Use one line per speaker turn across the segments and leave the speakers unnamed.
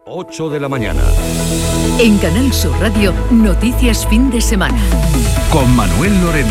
8 de la mañana.
En Canal Sur Radio, Noticias Fin de Semana.
Con Manuel Lorente.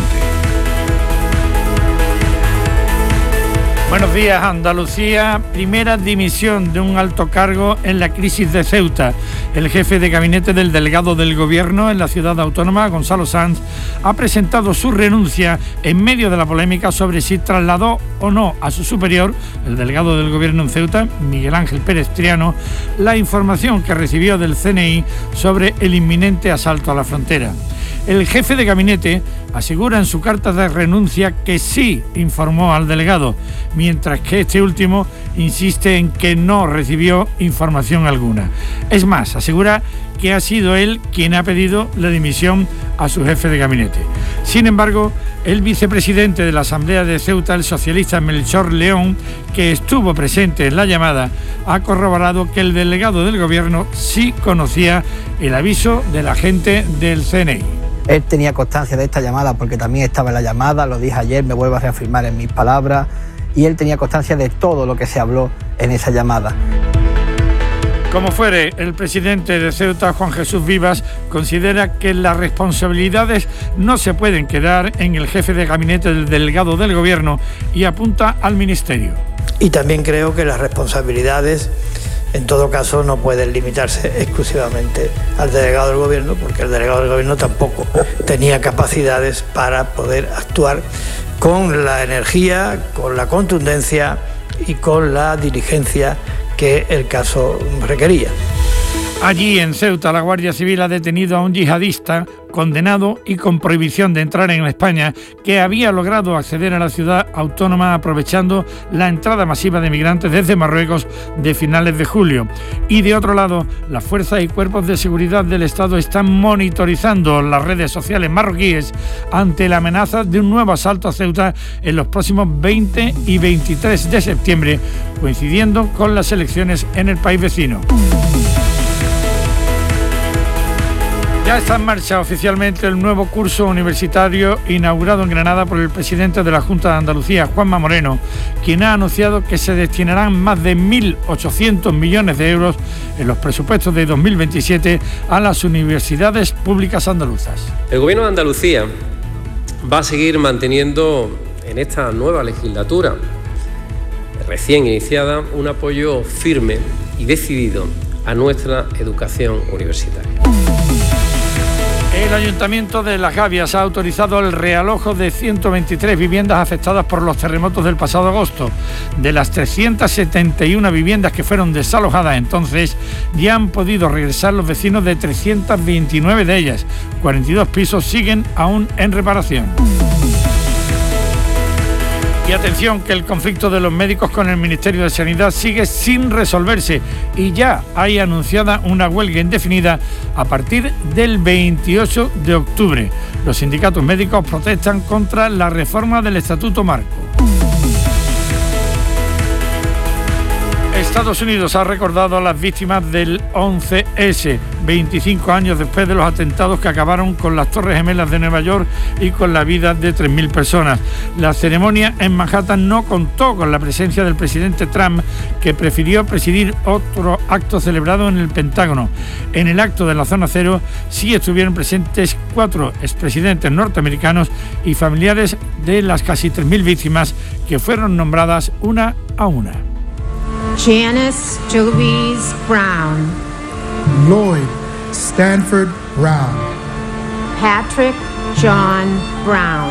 Buenos días. Andalucía, primera dimisión de un alto cargo en la crisis de Ceuta. El jefe de gabinete del delegado del Gobierno en la ciudad autónoma, Gonzalo Sanz, ha presentado su renuncia en medio de la polémica sobre si trasladó o no a su superior, el delegado del Gobierno en Ceuta, Miguel Ángel Pérez Triano, la información que recibió del CNI sobre el inminente asalto a la frontera. El jefe de gabinete asegura en su carta de renuncia que sí informó al delegado, mientras que este último insiste en que no recibió información alguna. Es más, asegura que ha sido él quien ha pedido la dimisión a su jefe de gabinete. Sin embargo, el vicepresidente de la Asamblea de Ceuta, el socialista Melchor León, que estuvo presente en la llamada, ha corroborado que el delegado del Gobierno sí conocía el aviso del agente del CNI.
Él tenía constancia de esta llamada porque también estaba en la llamada, lo dije ayer, me vuelvo a reafirmar en mis palabras, y él tenía constancia de todo lo que se habló en esa llamada.
Como fuere, el presidente de Ceuta, Juan Jesús Vivas, considera que las responsabilidades no se pueden quedar en el jefe de gabinete del delegado del Gobierno y apunta al Ministerio.
Y también creo que las responsabilidades, en todo caso, no pueden limitarse exclusivamente al delegado del Gobierno, porque el delegado del Gobierno tampoco tenía capacidades para poder actuar con la energía, con la contundencia y con la diligencia que el caso requería.
Allí en Ceuta, la Guardia Civil ha detenido a un yihadista condenado y con prohibición de entrar en España, que había logrado acceder a la ciudad autónoma aprovechando la entrada masiva de migrantes desde Marruecos de finales de julio. Y de otro lado, las fuerzas y cuerpos de seguridad del Estado están monitorizando las redes sociales marroquíes ante la amenaza de un nuevo asalto a Ceuta en los próximos 20 y 23 de septiembre, coincidiendo con las elecciones en el país vecino. Ya está en marcha oficialmente el nuevo curso universitario inaugurado en Granada por el presidente de la Junta de Andalucía, Juanma Moreno, quien ha anunciado que se destinarán más de 1.800 millones de euros en los presupuestos de 2027 a las universidades públicas andaluzas.
El Gobierno de Andalucía va a seguir manteniendo en esta nueva legislatura recién iniciada un apoyo firme y decidido a nuestra educación universitaria.
El Ayuntamiento de Las Gavias ha autorizado el realojo de 123 viviendas afectadas por los terremotos del pasado agosto. De las 371 viviendas que fueron desalojadas entonces, ya han podido regresar los vecinos de 329 de ellas. 42 pisos siguen aún en reparación. Y atención, que el conflicto de los médicos con el Ministerio de Sanidad sigue sin resolverse y ya hay anunciada una huelga indefinida a partir del 28 de octubre. Los sindicatos médicos protestan contra la reforma del Estatuto Marco. Estados Unidos ha recordado a las víctimas del 11S, 25 años después de los atentados que acabaron con las Torres Gemelas de Nueva York y con la vida de 3.000 personas. La ceremonia en Manhattan no contó con la presencia del presidente Trump, que prefirió presidir otro acto celebrado en el Pentágono. En el acto de la Zona Cero sí estuvieron presentes 4 expresidentes norteamericanos y familiares de las casi 3.000 víctimas que fueron nombradas una a una.
Janice Louise Brown,
Lloyd Stanford Brown,
Patrick John Brown.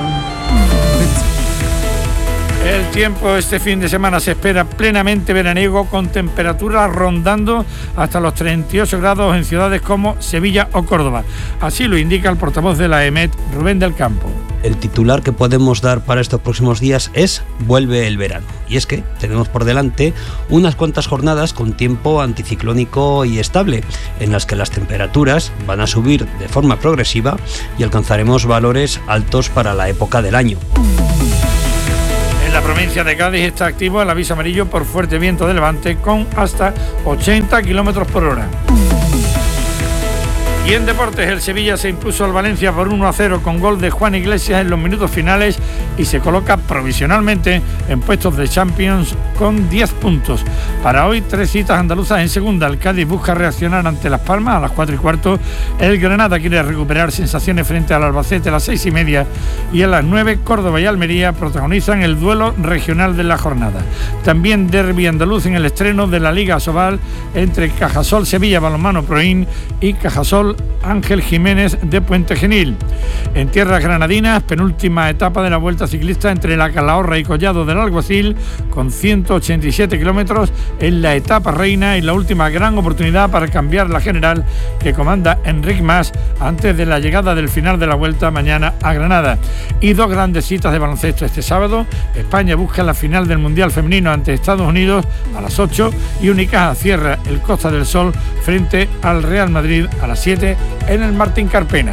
El tiempo este fin de semana se espera plenamente veraniego, con temperaturas rondando hasta los 38 grados en ciudades como Sevilla o Córdoba. Así lo indica el portavoz de la EMET, Rubén del Campo.
El titular que podemos dar para estos próximos días es vuelve el verano. Y es que tenemos por delante unas cuantas jornadas con tiempo anticiclónico y estable, en las que las temperaturas van a subir de forma progresiva y alcanzaremos valores altos para la época del año.
En la provincia de Cádiz está activo el aviso amarillo por fuerte viento de levante con hasta 80 km/h. Y en deportes, el Sevilla se impuso al Valencia por 1-0 con gol de Juan Iglesias en los minutos finales y se coloca provisionalmente en puestos de Champions con 10 puntos. Para hoy, 3 citas andaluzas en segunda. El Cádiz busca reaccionar ante Las Palmas a las 4:15. El Granada quiere recuperar sensaciones frente al Albacete a las 6:30. Y a las 9, Córdoba y Almería protagonizan el duelo regional de la jornada. También derbi andaluz en el estreno de la Liga Asobal entre Cajasol Sevilla Balonmano Proin y Cajasol Ángel Jiménez de Puente Genil. En tierras granadinas, penúltima etapa de la Vuelta Ciclista entre La Calahorra y Collado del Alguacil, con 187 kilómetros en la etapa reina y la última gran oportunidad para cambiar la general que comanda Enric Mas antes de la llegada del final de la Vuelta mañana a Granada. Y 2 grandes citas de baloncesto este sábado. España busca la final del Mundial Femenino ante Estados Unidos a las 8 y Unicaja cierra el Costa del Sol frente al Real Madrid a las 7 en el Martín Carpena.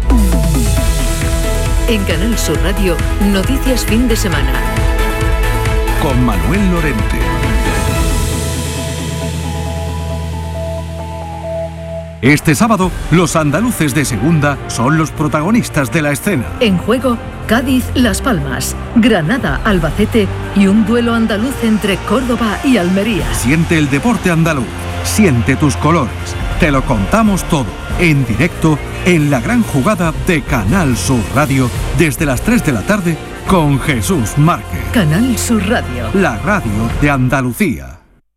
En Canal Sur Radio, noticias fin de semana.
Con Manuel Lorente. Este sábado, los andaluces de segunda son los protagonistas de la escena.
En juego, Cádiz, Las Palmas, Granada, Albacete y un duelo andaluz entre Córdoba y Almería.
Siente el deporte andaluz, siente tus colores. Te lo contamos todo, en directo, en la gran jugada de Canal Sur Radio, desde las 3 de la tarde, con Jesús Márquez.
Canal Sur Radio.
La radio de Andalucía.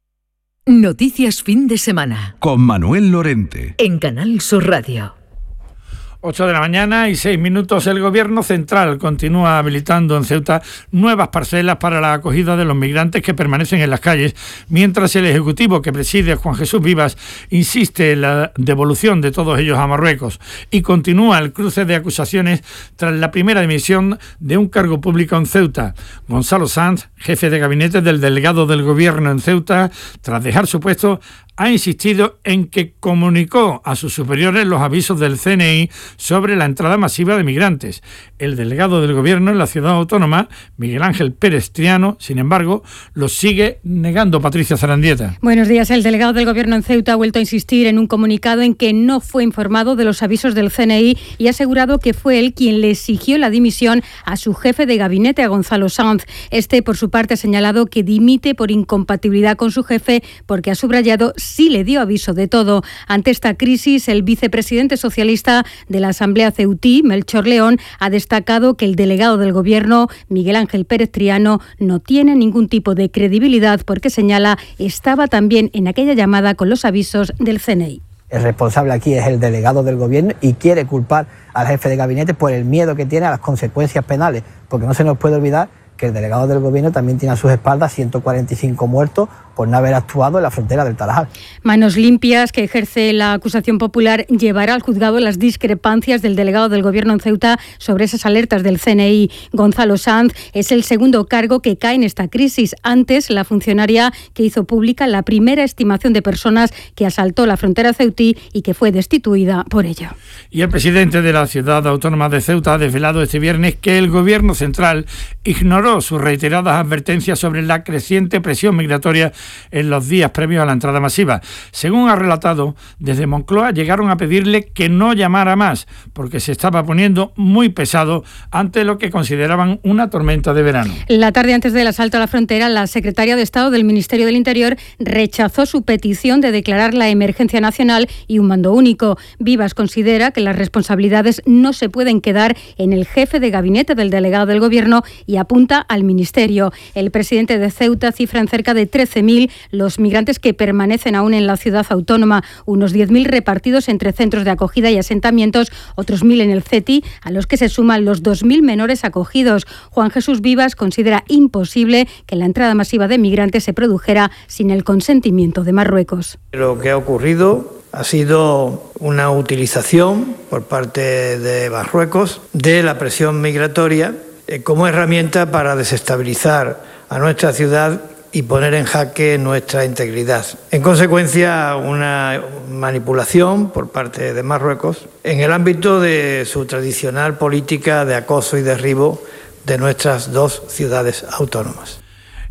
Noticias fin de semana.
Con Manuel Lorente.
En Canal Sur Radio.
8 de la mañana y 6 minutos. El Gobierno central continúa habilitando en Ceuta nuevas parcelas para la acogida de los migrantes que permanecen en las calles, mientras el Ejecutivo que preside Juan Jesús Vivas insiste en la devolución de todos ellos a Marruecos. Y continúa el cruce de acusaciones tras la primera dimisión de un cargo público en Ceuta. Gonzalo Sanz, jefe de gabinete del delegado del Gobierno en Ceuta, tras dejar su puesto, ha insistido en que comunicó a sus superiores los avisos del CNI sobre la entrada masiva de migrantes. El delegado del Gobierno en la ciudad autónoma, Miguel Ángel Pérez Triano, sin embargo, lo sigue negando. Patricia Zarandieta.
Buenos días. El delegado del Gobierno en Ceuta ha vuelto a insistir en un comunicado en que no fue informado de los avisos del CNI y ha asegurado que fue él quien le exigió la dimisión a su jefe de gabinete, a Gonzalo Sanz. Este, por su parte, ha señalado que dimite por incompatibilidad con su jefe porque ha subrayado sí le dio aviso de todo. Ante esta crisis, el vicepresidente socialista de la Asamblea ceutí, Melchor León, ha destacado que el delegado del Gobierno, Miguel Ángel Pérez Triano, no tiene ningún tipo de credibilidad porque, señala, estaba también en aquella llamada con los avisos del CNI.
El responsable aquí es el delegado del Gobierno y quiere culpar al jefe de gabinete por el miedo que tiene a las consecuencias penales, porque no se nos puede olvidar que el delegado del Gobierno también tiene a sus espaldas 145 muertos por no haber actuado en la frontera del Tarajal.
Manos limpias, que ejerce la acusación popular, llevará al juzgado las discrepancias del delegado del Gobierno en Ceuta sobre esas alertas del CNI. Gonzalo Sanz es el segundo cargo que cae en esta crisis. Antes, la funcionaria que hizo pública la primera estimación de personas que asaltó la frontera ceutí y que fue destituida por ello.
Y el presidente de la ciudad autónoma de Ceuta ha desvelado este viernes que el Gobierno central ignoró sus reiteradas advertencias sobre la creciente presión migratoria en los días previos a la entrada masiva. Según ha relatado, desde Moncloa llegaron a pedirle que no llamara más, porque se estaba poniendo muy pesado ante lo que consideraban una tormenta de verano.
La tarde antes del asalto a la frontera, la secretaria de Estado del Ministerio del Interior rechazó su petición de declarar la emergencia nacional y un mando único. Vivas considera que las responsabilidades no se pueden quedar en el jefe de gabinete del delegado del Gobierno y apunta al Ministerio. El presidente de Ceuta cifra en cerca de 13.000 los migrantes que permanecen aún en la ciudad autónoma, unos 10.000 repartidos entre centros de acogida y asentamientos, otros 1.000 en el CETI, a los que se suman los 2.000 menores acogidos. Juan Jesús Vivas considera imposible que la entrada masiva de migrantes se produjera sin el consentimiento de Marruecos.
Lo que ha ocurrido ha sido una utilización por parte de Marruecos de la presión migratoria como herramienta para desestabilizar a nuestra ciudad y poner en jaque nuestra integridad. En consecuencia, una manipulación por parte de Marruecos en el ámbito de su tradicional política de acoso y derribo de nuestras dos ciudades autónomas.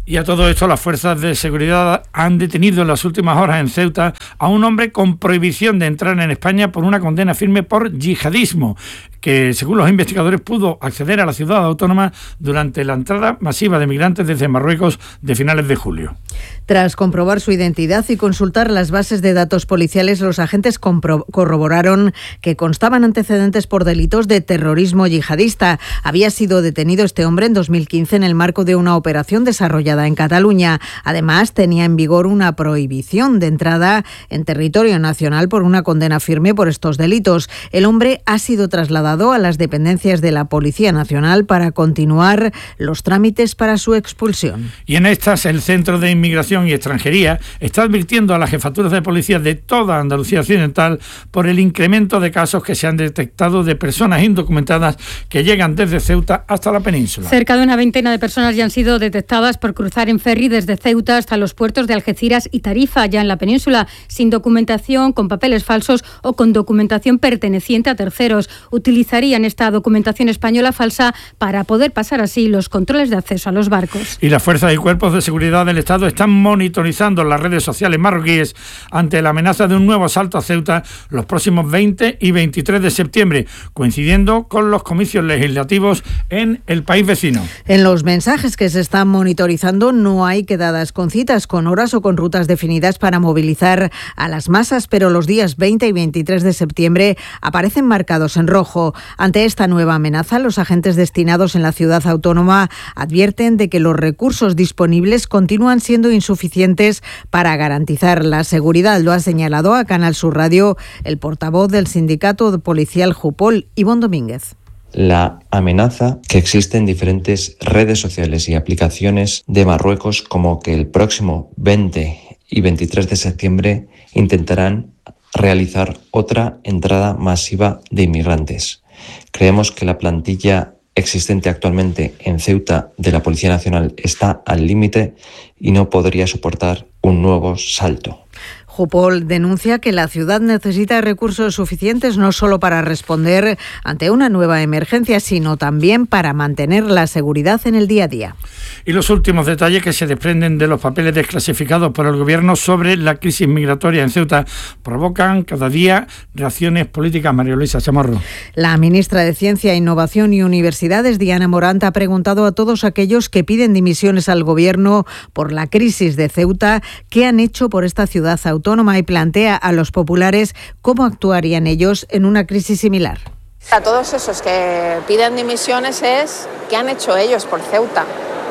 Y a todo esto, las fuerzas de seguridad han detenido en las últimas horas en Ceuta a un hombre con prohibición de entrar en España por una condena firme por yihadismo, que según los investigadores pudo acceder a la ciudad autónoma durante la entrada masiva de migrantes desde Marruecos de finales de julio.
Tras comprobar su identidad y consultar las bases de datos policiales, los agentes corroboraron que constaban antecedentes por delitos de terrorismo yihadista. Había sido detenido este hombre en 2015 en el marco de una operación desarrollada en Cataluña. Además, tenía en vigor una prohibición de entrada en territorio nacional por una condena firme por estos delitos. El hombre ha sido trasladado a las dependencias de la Policía Nacional para continuar los trámites para su expulsión.
Y en estas, el Centro de Inmigración y Extranjería está advirtiendo a las jefaturas de policía de toda Andalucía Occidental por el incremento de casos que se han detectado de personas indocumentadas que llegan desde Ceuta hasta la península.
Cerca de una veintena de personas ya han sido detectadas por cruzar en ferry desde Ceuta hasta los puertos de Algeciras y Tarifa, ya en la península, sin documentación, con papeles falsos o con documentación perteneciente a terceros. Utilizarían esta documentación española falsa para poder pasar así los controles de acceso a los barcos.
Y las fuerzas y cuerpos de seguridad del Estado están monitorizando las redes sociales marroquíes ante la amenaza de un nuevo asalto a Ceuta los próximos 20 y 23 de septiembre, coincidiendo con los comicios legislativos en el país vecino.
En los mensajes que se están monitorizando no hay quedadas con citas, con horas o con rutas definidas para movilizar a las masas, pero los días 20 y 23 de septiembre aparecen marcados en rojo. Ante esta nueva amenaza, los agentes destinados en la ciudad autónoma advierten de que los recursos disponibles continúan siendo insuficientes para garantizar la seguridad. Lo ha señalado a Canal Sur Radio el portavoz del sindicato policial Jupol, Ivonne Domínguez.
La amenaza que existe en diferentes redes sociales y aplicaciones de Marruecos, como que el próximo 20 y 23 de septiembre intentarán realizar otra entrada masiva de inmigrantes. Creemos que la plantilla existente actualmente en Ceuta de la Policía Nacional está al límite y no podría soportar un nuevo salto.
Jupol denuncia que la ciudad necesita recursos suficientes no solo para responder ante una nueva emergencia, sino también para mantener la seguridad en el día a día.
Y los últimos detalles que se desprenden de los papeles desclasificados por el Gobierno sobre la crisis migratoria en Ceuta provocan cada día reacciones políticas. María Luisa Chamorro.
La ministra de Ciencia, Innovación y Universidades, Diana Morant, ha preguntado a todos aquellos que piden dimisiones al Gobierno por la crisis de Ceuta qué han hecho por esta ciudad autónoma y plantea a los populares cómo actuarían ellos en una crisis similar.
A todos esos que piden dimisiones es qué han hecho ellos por Ceuta,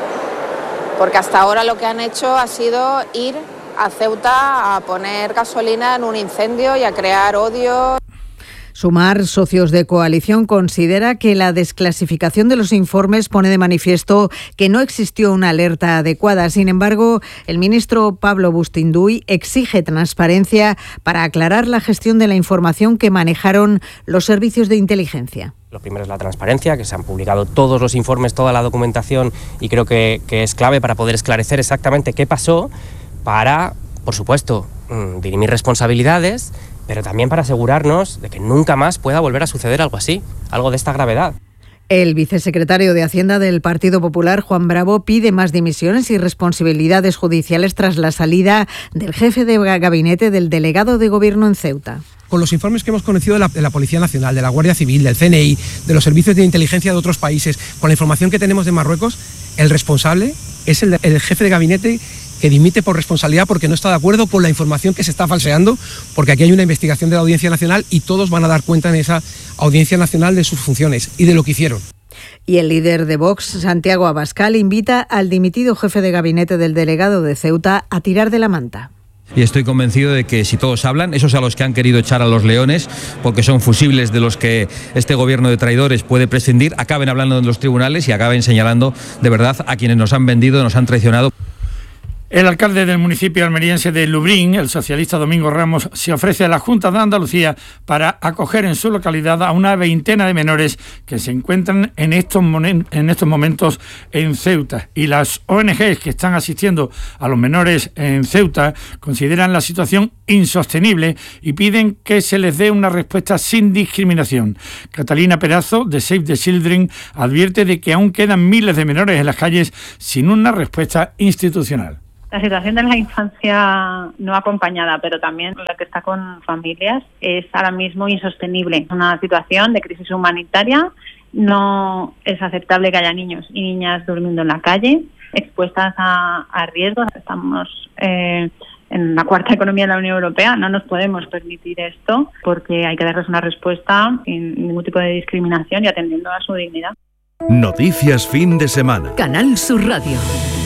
porque hasta ahora lo que han hecho ha sido ir a Ceuta a poner gasolina en un incendio y a crear odio.
Sumar, socios de coalición, considera que la desclasificación de los informes pone de manifiesto que no existió una alerta adecuada. Sin embargo, el ministro Pablo Bustinduy exige transparencia para aclarar la gestión de la información que manejaron los servicios de inteligencia.
Lo primero es la transparencia, que se han publicado todos los informes, toda la documentación, y creo que es clave para poder esclarecer exactamente qué pasó para, por supuesto, dirimir responsabilidades, pero también para asegurarnos de que nunca más pueda volver a suceder algo así, algo de esta gravedad.
El vicesecretario de Hacienda del Partido Popular, Juan Bravo, pide más dimisiones y responsabilidades judiciales tras la salida del jefe de gabinete del delegado de Gobierno en Ceuta.
Con los informes que hemos conocido de la Policía Nacional, de la Guardia Civil, del CNI, de los servicios de inteligencia de otros países, con la información que tenemos de Marruecos, el responsable es el jefe de gabinete que dimite por responsabilidad porque no está de acuerdo con la información que se está falseando, porque aquí hay una investigación de la Audiencia Nacional y todos van a dar cuenta en esa Audiencia Nacional de sus funciones y de lo que hicieron.
Y el líder de Vox, Santiago Abascal, invita al dimitido jefe de gabinete del delegado de Ceuta a tirar de la manta.
Y estoy convencido de que si todos hablan, esos a los que han querido echar a los leones, porque son fusibles de los que este gobierno de traidores puede prescindir, acaben hablando en los tribunales y acaben señalando de verdad a quienes nos han vendido, nos han traicionado.
El alcalde del municipio almeriense de Lubrín, el socialista Domingo Ramos, se ofrece a la Junta de Andalucía para acoger en su localidad a una veintena de menores que se encuentran en estos momentos en Ceuta. Y las ONGs que están asistiendo a los menores en Ceuta consideran la situación insostenible y piden que se les dé una respuesta sin discriminación. Catalina Perazo, de Save the Children, advierte de que aún quedan miles de menores en las calles sin una respuesta institucional.
La situación de la infancia no acompañada, pero también la que está con familias, es ahora mismo insostenible. Es una situación de crisis humanitaria. No es aceptable que haya niños y niñas durmiendo en la calle, expuestas a riesgos. Estamos en la cuarta economía de la Unión Europea. No nos podemos permitir esto porque hay que darles una respuesta sin ningún tipo de discriminación y atendiendo a su dignidad.
Noticias fin de semana.
Canal Sur Radio.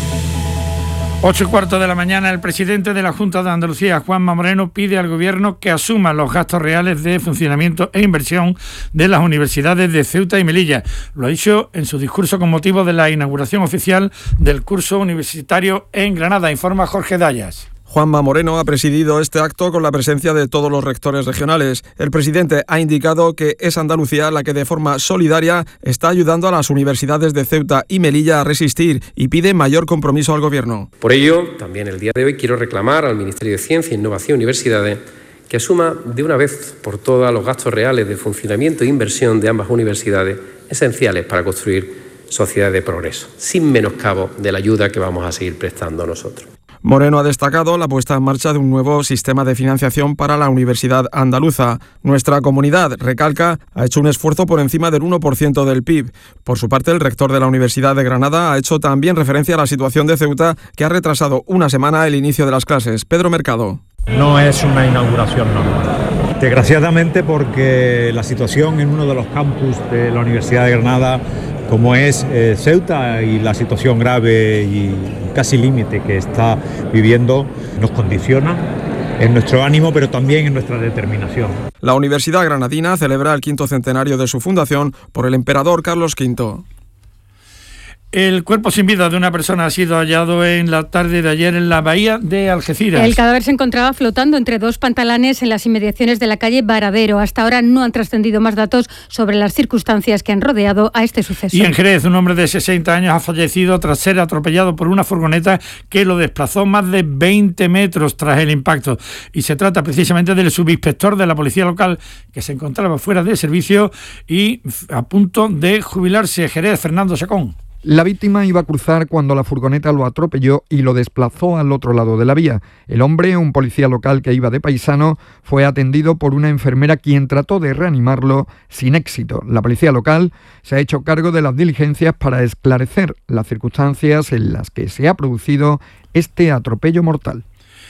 8:15 de la mañana, el presidente de la Junta de Andalucía, Juanma Moreno, pide al Gobierno que asuma los gastos reales de funcionamiento e inversión de las universidades de Ceuta y Melilla. Lo ha dicho en su discurso con motivo de la inauguración oficial del curso universitario en Granada. Informa Jorge Dayas.
Juanma Moreno ha presidido este acto con la presencia de todos los rectores regionales. El presidente ha indicado que es Andalucía la que de forma solidaria está ayudando a las universidades de Ceuta y Melilla a resistir y pide mayor compromiso al Gobierno.
Por ello, también el día de hoy quiero reclamar al Ministerio de Ciencia, Innovación y Universidades que asuma de una vez por todas los gastos reales de funcionamiento e inversión de ambas universidades, esenciales para construir sociedades de progreso, sin menoscabo de la ayuda que vamos a seguir prestando nosotros.
Moreno ha destacado la puesta en marcha de un nuevo sistema de financiación para la Universidad Andaluza. Nuestra comunidad, recalca, ha hecho un esfuerzo por encima del 1% del PIB. Por su parte, el rector de la Universidad de Granada ha hecho también referencia a la situación de Ceuta, que ha retrasado una semana el inicio de las clases. Pedro Mercado.
No es una inauguración normal. Desgraciadamente, porque la situación en uno de los campus de la Universidad de Granada, como es Ceuta, y la situación grave y casi límite que está viviendo, nos condiciona en nuestro ánimo, pero también en nuestra determinación.
La Universidad Granadina celebra el 5º centenario de su fundación por el emperador Carlos V.
El cuerpo sin vida de una persona ha sido hallado en la tarde de ayer en la bahía de Algeciras.
El cadáver se encontraba flotando entre dos pantalanes en las inmediaciones de la calle Varadero. Hasta ahora no han trascendido más datos sobre las circunstancias que han rodeado a este suceso.
Y en Jerez, un hombre de 60 años ha fallecido tras ser atropellado por una furgoneta que lo desplazó más de 20 metros tras el impacto. Y se trata precisamente del subinspector de la policía local que se encontraba fuera de servicio y a punto de jubilarse. Jerez, Fernando Chacón.
La víctima iba a cruzar cuando la furgoneta lo atropelló y lo desplazó al otro lado de la vía. El hombre, un policía local que iba de paisano, fue atendido por una enfermera quien trató de reanimarlo sin éxito. La policía local se ha hecho cargo de las diligencias para esclarecer las circunstancias en las que se ha producido este atropello mortal.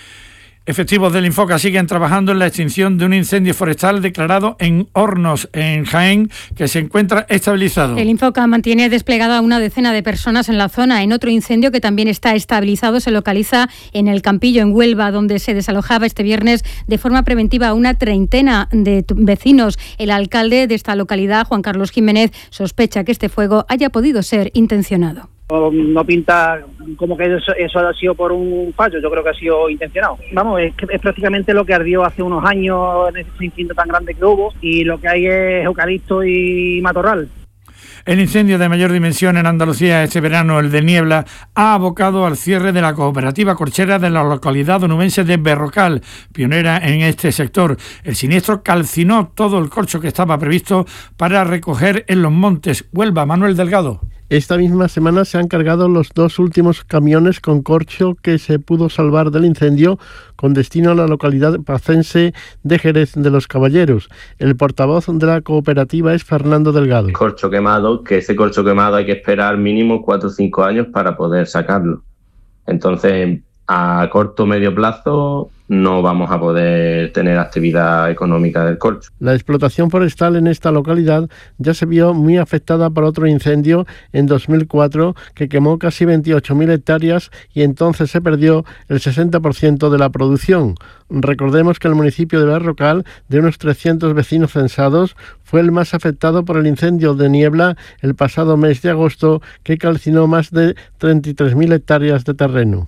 Efectivos del Infoca siguen trabajando en la extinción de un incendio forestal declarado en Hornos, en Jaén, que se encuentra estabilizado.
El Infoca mantiene desplegada una decena de personas en la zona. En otro incendio que también está estabilizado se localiza en el Campillo, en Huelva, donde se desalojaba este viernes de forma preventiva a una treintena de vecinos. El alcalde de esta localidad, Juan Carlos Jiménez, sospecha que este fuego haya podido ser intencionado.
No pinta como que eso ha sido por un fallo, yo creo que ha sido intencionado. Vamos, es prácticamente lo que ardió hace unos años en ese incendio tan grande que hubo, y lo que hay es eucalipto y matorral.
El incendio de mayor dimensión en Andalucía este verano, el de Niebla, ha abocado al cierre de la cooperativa corchera de la localidad onubense de Berrocal, pionera en este sector. El siniestro calcinó todo el corcho que estaba previsto para recoger en los montes. Huelva, Manuel Delgado.
Esta misma semana se han cargado los 2 últimos camiones con corcho que se pudo salvar del incendio con destino a la localidad pacense de Jerez de los Caballeros. El portavoz de la cooperativa es Fernando Delgado.
Corcho quemado, que ese corcho quemado hay que esperar mínimo 4 o 5 años para poder sacarlo. Entonces, a corto o medio plazo no vamos a poder tener actividad económica del corcho.
La explotación forestal en esta localidad ya se vio muy afectada por otro incendio en 2004 que quemó casi 28.000 hectáreas y entonces se perdió el 60% de la producción. Recordemos que el municipio de Berrocal, de unos 300 vecinos censados, fue el más afectado por el incendio de Niebla el pasado mes de agosto, que calcinó más de 33.000 hectáreas de terreno.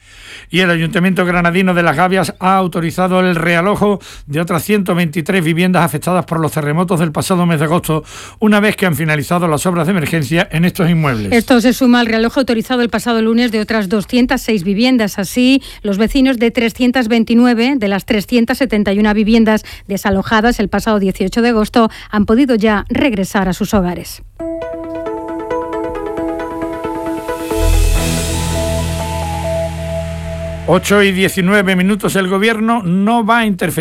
Y el Ayuntamiento granadino de Las Gavias ha autorizado el realojo de otras 123 viviendas afectadas por los terremotos del pasado mes de agosto, una vez que han finalizado las obras de emergencia en estos inmuebles.
Esto se suma al realojo autorizado el pasado lunes de otras 206 viviendas. Así, los vecinos de 329 de las 371 viviendas desalojadas el pasado 18 de agosto han podido ya regresar a sus hogares.
Ocho y 19 minutos. El Gobierno no va a interferir